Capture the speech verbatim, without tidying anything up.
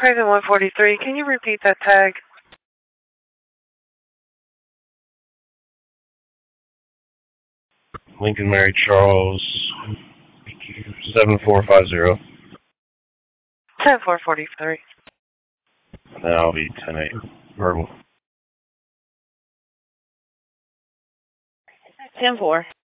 Craven one forty-three, can you repeat that tag? Lincoln Mary Charles, seven four five zero. ten four forty-three. That'll be ten eight. Verbal. ten four.